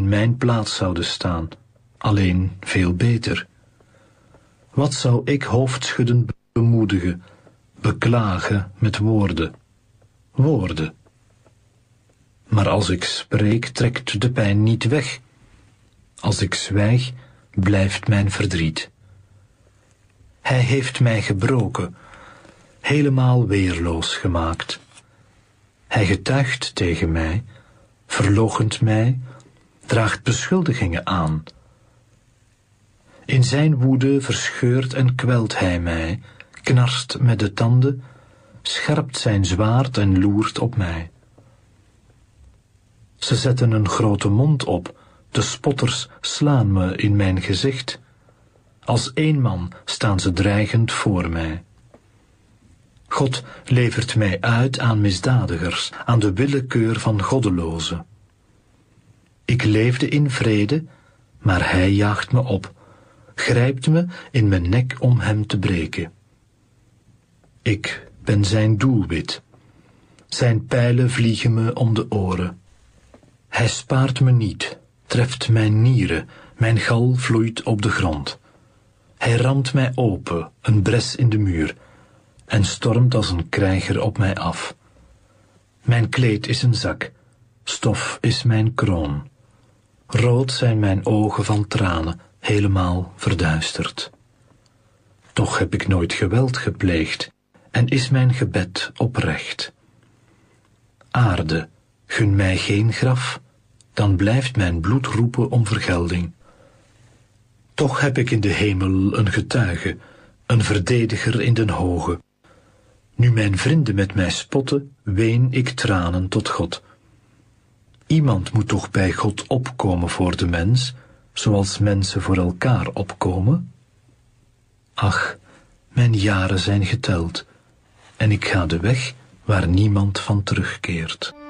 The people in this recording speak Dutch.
in mijn plaats zouden staan, alleen veel beter. Wat zou ik hoofdschudden bemoedigen, beklagen met woorden? Woorden. Maar als ik spreek, trekt de pijn niet weg. Als ik zwijg, blijft mijn verdriet. Hij heeft mij gebroken, helemaal weerloos gemaakt. Hij getuigt tegen mij, verloochent mij, draagt beschuldigingen aan. In zijn woede verscheurt en kwelt hij mij, knarst met de tanden, scherpt zijn zwaard en loert op mij. Ze zetten een grote mond op, de spotters slaan me in mijn gezicht. Als één man staan ze dreigend voor mij. God levert mij uit aan misdadigers, aan de willekeur van goddelozen. Ik leefde in vrede, maar hij jaagt me op, grijpt me in mijn nek om hem te breken. Ik ben zijn doelwit. Zijn pijlen vliegen me om de oren. Hij spaart me niet, treft mijn nieren, mijn gal vloeit op de grond. Hij ramt mij open, een bres in de muur, en stormt als een krijger op mij af. Mijn kleed is een zak, stof is mijn kroon. Rood zijn mijn ogen van tranen, helemaal verduisterd. Toch heb ik nooit geweld gepleegd, en is mijn gebed oprecht. Aarde, gun mij geen graf, dan blijft mijn bloed roepen om vergelding. Toch heb ik in de hemel een getuige, een verdediger in den hoge. Nu mijn vrienden met mij spotten, ween ik tranen tot God. Iemand moet toch bij God opkomen voor de mens, zoals mensen voor elkaar opkomen? Ach, mijn jaren zijn geteld, en ik ga de weg waar niemand van terugkeert.